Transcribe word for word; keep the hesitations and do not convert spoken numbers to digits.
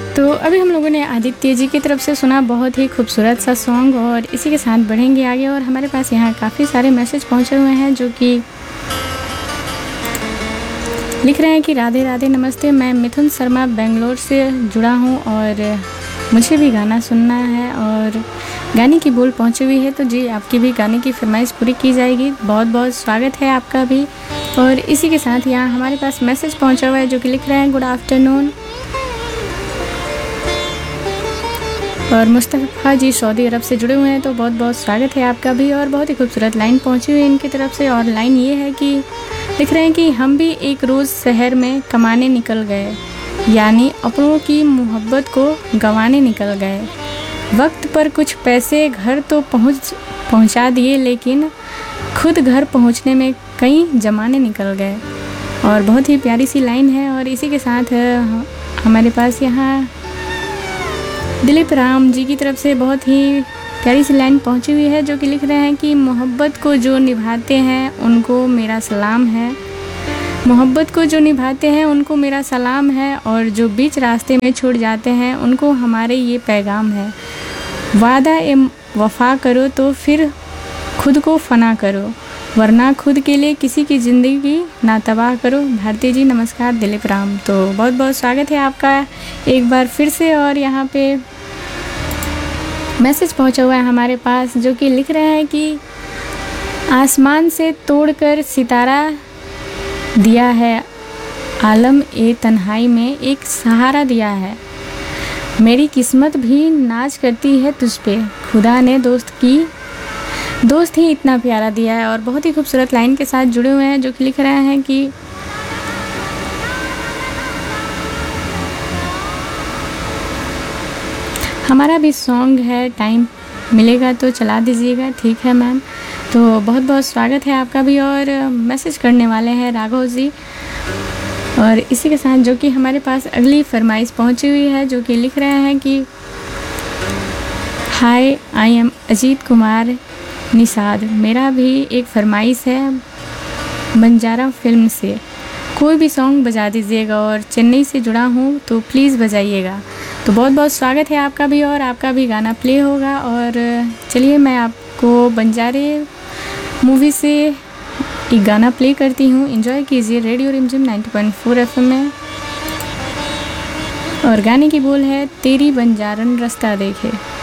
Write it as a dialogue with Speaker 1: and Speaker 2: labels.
Speaker 1: तो अभी हम लोगों ने आदित्य जी की तरफ से सुना बहुत ही खूबसूरत सा सॉन्ग, और इसी के साथ बढ़ेंगे आगे। और हमारे पास यहाँ काफ़ी सारे मैसेज पहुँचे हुए हैं जो कि लिख रहे हैं कि राधे राधे, नमस्ते, मैं मिथुन शर्मा बेंगलोर से जुड़ा हूँ और मुझे भी गाना सुनना है और गाने की बोल पहुँची हुई है, तो जी आपकी भी गाने की फरमाइश पूरी की जाएगी। बहुत बहुत स्वागत है आपका भी। और इसी के साथ यहाँ हमारे पास मैसेज पहुँचा हुआ है जो कि लिख रहे हैं गुड आफ्टरनून, और मुस्तफ़ा जी सऊदी अरब से जुड़े हुए हैं, तो बहुत बहुत स्वागत है आपका भी। और बहुत ही खूबसूरत लाइन पहुँची हुई है इनकी तरफ से, और लाइन ये है कि लिख रहे हैं कि हम भी एक रोज़ शहर में कमाने निकल गए, यानी अपनों की मोहब्बत को गंवाने निकल गए। वक्त पर कुछ पैसे घर तो पहुँच पहुँचा दिए, लेकिन खुद घर पहुँचने में कई ज़माने निकल गए। और बहुत ही प्यारी सी लाइन है। और इसी के साथ हमारे पास यहाँ दिलीप राम जी की तरफ से बहुत ही प्यारी सी लाइन पहुंची हुई है जो कि लिख रहे हैं कि मोहब्बत को जो निभाते हैं उनको मेरा सलाम है, मोहब्बत को जो निभाते हैं उनको मेरा सलाम है, और जो बीच रास्ते में छूट जाते हैं उनको हमारे ये पैगाम है। वादा ए वफा करो तो फिर खुद को फना करो, वरना खुद के लिए किसी की ज़िंदगी ना तबाह करो। भारती जी नमस्कार, दिलीप राम। तो बहुत बहुत स्वागत है आपका एक बार फिर से। और यहाँ पे मैसेज पहुँचा हुआ है हमारे पास जो कि लिख रहे हैं कि आसमान से तोड़कर सितारा दिया है, आलम ए तन्हाई में एक सहारा दिया है, मेरी किस्मत भी नाज करती है तुझ पे, खुदा ने दोस्त की दोस्त ही इतना प्यारा दिया है। और बहुत ही खूबसूरत लाइन के साथ जुड़े हुए हैं जो कि लिख रहे हैं कि हमारा भी सॉन्ग है, टाइम मिलेगा तो चला दीजिएगा। ठीक है मैम, तो बहुत बहुत स्वागत है आपका भी। और मैसेज करने वाले हैं राघव जी, और इसी के साथ जो कि हमारे पास अगली फरमाइश पहुंची हुई है जो कि लिख रहे हैं कि हाय, आई एम अजीत कुमार निषाद, मेरा भी एक फरमाइश है बंजारा फिल्म से, कोई भी सॉन्ग बजा दीजिएगा, और चेन्नई से जुड़ा हूँ तो प्लीज़ बजाइएगा। तो बहुत बहुत स्वागत है आपका भी, और आपका भी गाना प्ले होगा। और चलिए मैं आपको बंजारे मूवी से एक गाना प्ले करती हूँ, एंजॉय कीजिए रेडियो रिमझिम नाइंटी पॉइंट फोर एफएम में। और गाने की बोल है तेरी बंजारन रास्ता देखे।